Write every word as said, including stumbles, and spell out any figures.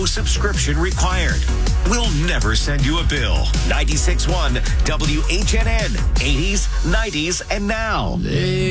No subscription required. We'll never send you a bill. ninety-six point one W H N N, eighties, nineties, and now.